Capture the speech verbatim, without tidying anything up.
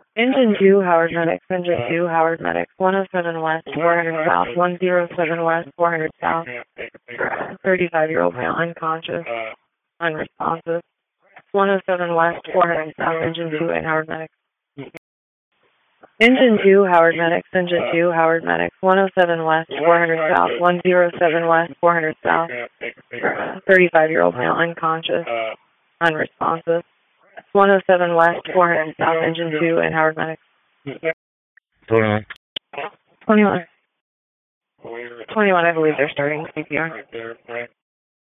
Engine two, Howard Medics. Engine two, Howard Medics. one oh seven West, four hundred South. one oh seven West, four hundred South. thirty-five-year-old male, unconscious, unresponsive. one oh seven West, four hundred South. Engine two, and Howard Medics. Engine two, Howard Medics. Engine two, Howard Medics. one oh seven West, four hundred South. one oh seven West, four hundred South. thirty-five-year-old male, unconscious, unresponsive. one oh seven West, four hundred South. Engine two, and Howard Medics. twenty-one. twenty-one. twenty-one, I believe they're starting C P R.